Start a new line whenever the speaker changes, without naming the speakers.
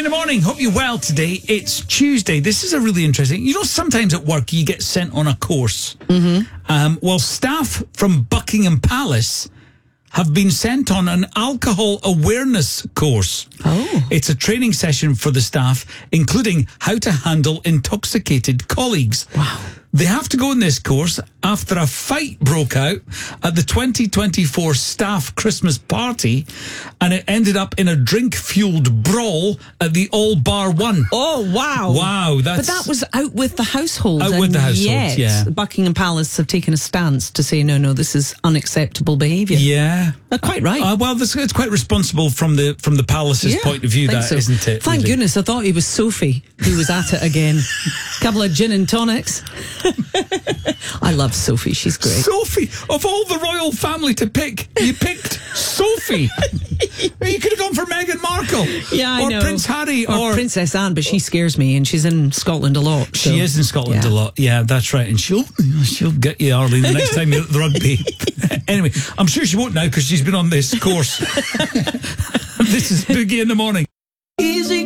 in the morning. Hope you're well today. It's Tuesday. This is a really interesting... You know, sometimes at work you get sent on a course. Well, staff from Buckingham Palace have been sent on an alcohol awareness course.
Oh.
It's a training session for the staff, including how to handle intoxicated colleagues.
Wow.
They have to go on this course after a fight broke out at the 2024 staff Christmas party, and it ended up in a drink-fueled brawl at the All Bar 1.
Oh, wow.
Wow.
But that was out with the household.
Out with the household,
yet,
yeah.
Buckingham Palace have taken a stance to say, no, this is unacceptable behaviour.
Yeah.
They're quite right.
Well, it's quite responsible from the palace's point of view,
think
that,
so.
isn't it?
Thank
really?
goodness, I thought it was Sophie who was at it again. Couple of gin and tonics. I love Sophie, she's great.
Sophie, of all the royal family to pick, you picked Sophie. You could have gone for Meghan Markle.
Yeah, I know.
Or Prince Harry. Or
Princess Anne, but she scares me, and she's in Scotland a lot. So.
She is in Scotland a lot. Yeah, that's right. And she'll get you, Arlene, the next time you're at the rugby. Anyway, I'm sure she won't now because she's been on this course. This is Boogie in the Morning.
Easy